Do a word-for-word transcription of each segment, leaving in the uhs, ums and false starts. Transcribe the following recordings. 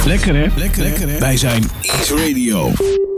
Lekker hè? Lekker, Lekker hè? Wij zijn Ease Radio.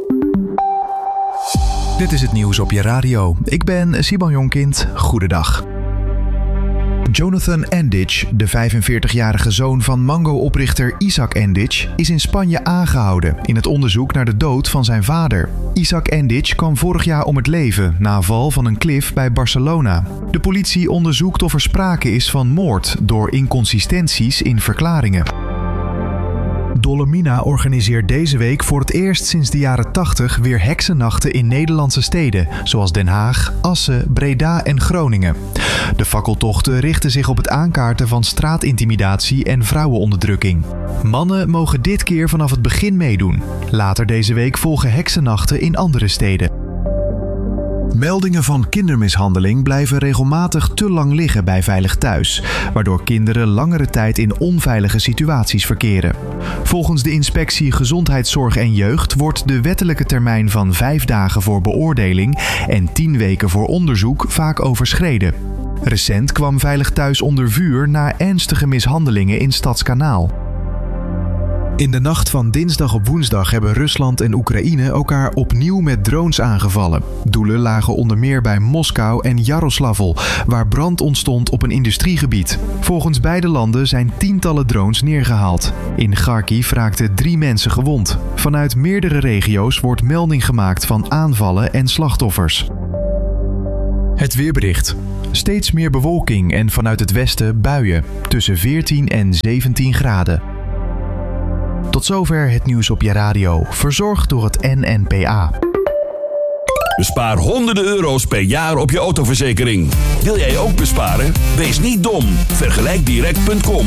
Dit is het nieuws op je radio. Ik ben Simon Jonkind. Goedendag. Jonathan Endic, de vijfenveertigjarige zoon van Mango-oprichter Isaac Endic, is in Spanje aangehouden in het onderzoek naar de dood van zijn vader. Isaac Endic kwam vorig jaar om het leven na val van een klif bij Barcelona. De politie onderzoekt of er sprake is van moord door inconsistenties in verklaringen. Dolomina organiseert deze week voor het eerst sinds de jaren tachtig weer heksennachten in Nederlandse steden, zoals Den Haag, Assen, Breda en Groningen. De fakkeltochten richten zich op het aankaarten van straatintimidatie en vrouwenonderdrukking. Mannen mogen dit keer vanaf het begin meedoen. Later deze week volgen heksennachten in andere steden. Meldingen van kindermishandeling blijven regelmatig te lang liggen bij Veilig Thuis, waardoor kinderen langere tijd in onveilige situaties verkeren. Volgens de inspectie Gezondheidszorg en Jeugd wordt de wettelijke termijn van vijf dagen voor beoordeling en tien weken voor onderzoek vaak overschreden. Recent kwam Veilig Thuis onder vuur na ernstige mishandelingen in Stadskanaal. In de nacht van dinsdag op woensdag hebben Rusland en Oekraïne elkaar opnieuw met drones aangevallen. Doelen lagen onder meer bij Moskou en Jaroslavl, waar brand ontstond op een industriegebied. Volgens beide landen zijn tientallen drones neergehaald. In Kharkiv raakten drie mensen gewond. Vanuit meerdere regio's wordt melding gemaakt van aanvallen en slachtoffers. Het weerbericht. Steeds meer bewolking en vanuit het westen buien. Tussen veertien en zeventien graden. Tot zover het nieuws op je radio, verzorgd door het N N P A. Bespaar honderden euro's per jaar op je autoverzekering. Wil jij ook besparen? Wees niet dom. Vergelijk direct punt com.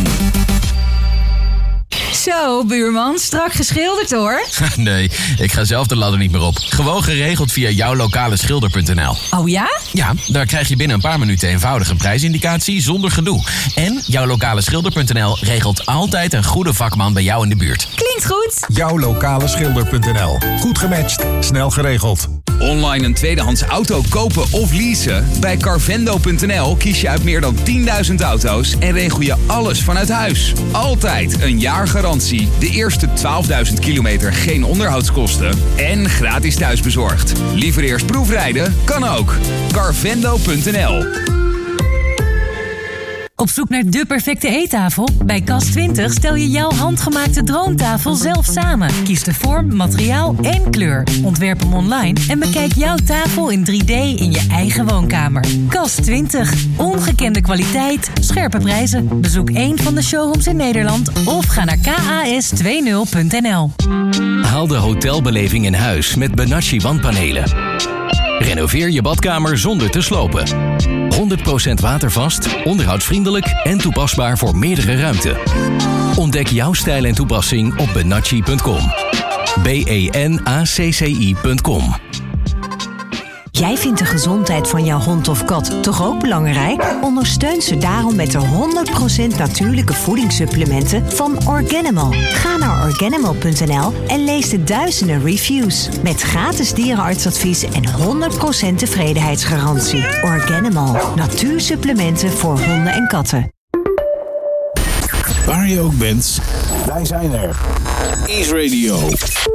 Zo, buurman, strak geschilderd hoor. Nee, ik ga zelf de ladder niet meer op. Gewoon geregeld via jouw lokale schilder punt n l. Oh ja? Ja, daar krijg je binnen een paar minuten eenvoudig een prijsindicatie zonder gedoe. En jouw lokale schilder punt n l regelt altijd een goede vakman bij jou in de buurt. Klinkt goed. jouw lokale schilder punt n l. Goed gematcht, snel geregeld. Online een tweedehands auto kopen of leasen? Bij carvendo punt n l kies je uit meer dan tienduizend auto's en regel je alles vanuit huis. Altijd een jaar garantie, de eerste twaalfduizend kilometer geen onderhoudskosten en gratis thuisbezorgd. Liever eerst proefrijden? Kan ook. carvendo punt n l. Op zoek naar de perfecte eettafel? Bij Kast twintig stel je jouw handgemaakte droomtafel zelf samen. Kies de vorm, materiaal en kleur. Ontwerp hem online en bekijk jouw tafel in drie D in je eigen woonkamer. Kast twintig. Ongekende kwaliteit, scherpe prijzen. Bezoek een van de showrooms in Nederland of ga naar k a s twintig punt n l. Haal de hotelbeleving in huis met Benacci wandpanelen. Renoveer je badkamer zonder te slopen. honderd procent watervast, onderhoudsvriendelijk en toepasbaar voor meerdere ruimten. Ontdek jouw stijl en toepassing op benacci punt com. B E N A C C I punt com. Jij vindt de gezondheid van jouw hond of kat toch ook belangrijk? Ondersteun ze daarom met de honderd procent natuurlijke voedingssupplementen van Organimal. Ga naar organimal punt n l en lees de duizenden reviews. Met gratis dierenartsadvies en honderd procent tevredenheidsgarantie. Organimal. Natuursupplementen voor honden en katten. Waar je ook bent, wij zijn er. Ease Radio.